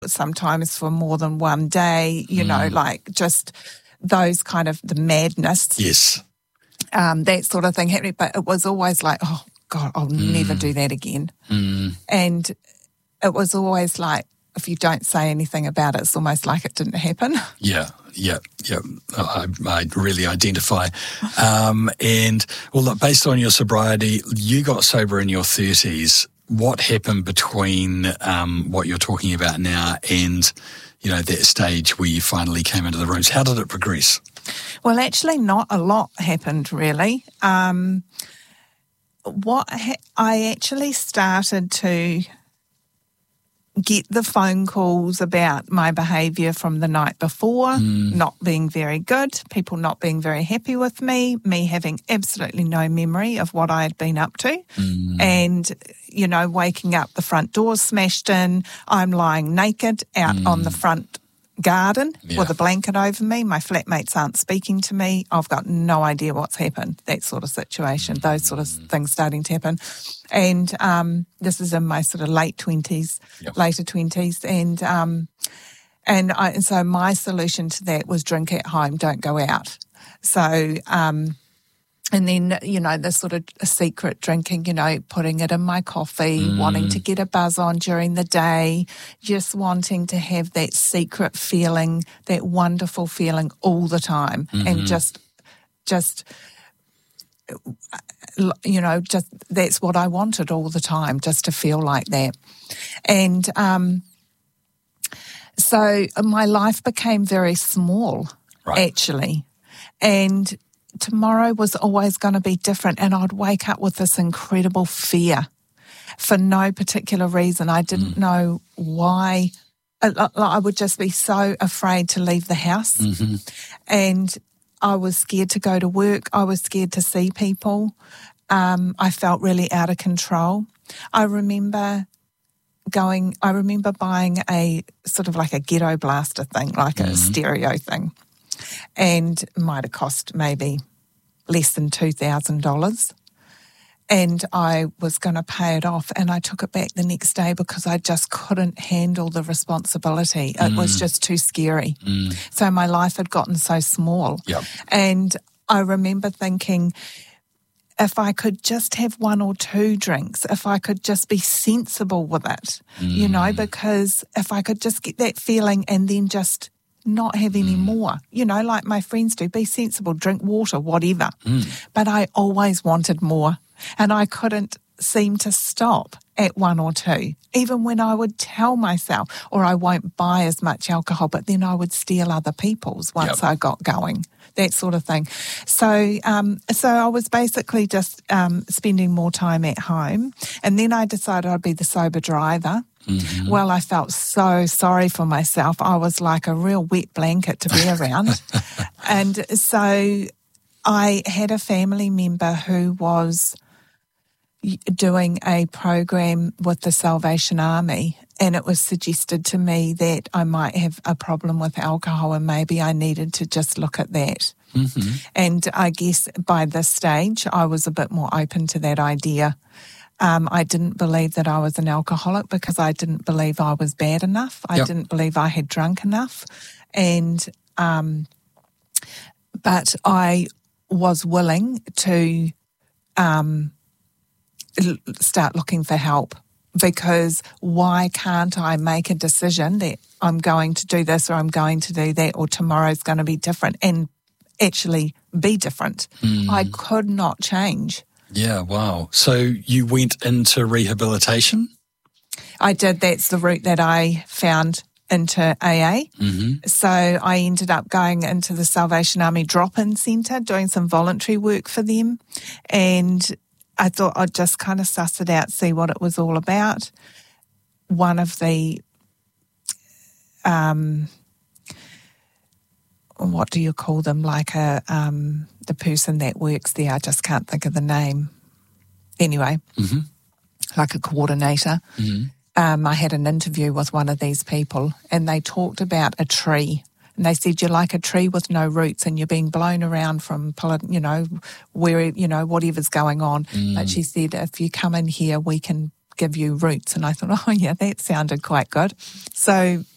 sometimes for more than one day, like just those kind of the madness. Yes. That sort of thing happening. But it was always like, oh, God, I'll never do that again. And it was always like, if you don't say anything about it, it's almost like it didn't happen. Yeah. I really identify. And, well, look, based on your sobriety, you got sober in your 30s. What happened between what you're talking about now and, that stage where you finally came into the rooms? How did it progress? Well, actually, not a lot happened, really. I actually started to get the phone calls about my behaviour from the night before, not being very good, people not being very happy with me having absolutely no memory of what I had been up to, and, waking up, the front door smashed in, I'm lying naked out on the front garden with a blanket over me, my flatmates aren't speaking to me, I've got no idea what's happened, that sort of situation, those sort of things starting to happen. And this is in my sort of later 20s, and so my solution to that was drink at home, don't go out. So, and then, the sort of secret drinking, putting it in my coffee, wanting to get a buzz on during the day, just wanting to have that secret feeling, that wonderful feeling all the time, and just that's what I wanted all the time, just to feel like that. And so my life became very small, actually. And tomorrow was always going to be different, and I'd wake up with this incredible fear for no particular reason. I didn't know why. I would just be so afraid to leave the house. And I was scared to go to work. I was scared to see people. I felt really out of control. I remember buying a sort of like a ghetto blaster thing, like a stereo thing. And it might have cost maybe less than $2,000. And I was going to pay it off, and I took it back the next day because I just couldn't handle the responsibility. It was just too scary. So my life had gotten so small. And I remember thinking, if I could just have one or two drinks, if I could just be sensible with it, because if I could just get that feeling and then just not have any more, like my friends do, be sensible, drink water, whatever. But I always wanted more. And I couldn't seem to stop at one or two, even when I would tell myself, or I won't buy as much alcohol, but then I would steal other people's once I got going, that sort of thing. So I was basically just spending more time at home. And then I decided I'd be the sober driver. Well, I felt so sorry for myself. I was like a real wet blanket to be around. And so I had a family member who was doing a program with the Salvation Army, and it was suggested to me that I might have a problem with alcohol and maybe I needed to just look at that. And I guess by this stage I was a bit more open to that idea. I didn't believe that I was an alcoholic because I didn't believe I was bad enough. I didn't believe I had drunk enough. And but I was willing to start looking for help, because why can't I make a decision that I'm going to do this or I'm going to do that or tomorrow's going to be different and actually be different? I could not change. Yeah, wow. So you went into rehabilitation? I did. That's the route that I found into AA. So I ended up going into the Salvation Army drop-in centre, doing some voluntary work for them. And I thought I'd just kind of suss it out, see what it was all about. One of the, what do you call them? Like the person that works there, I just can't think of the name. Anyway, like a coordinator. I had an interview with one of these people, and they talked about a tree. And they said, you're like a tree with no roots and you're being blown around from, where, whatever's going on. But she said, if you come in here, we can give you roots. And I thought, oh, yeah, that sounded quite good. So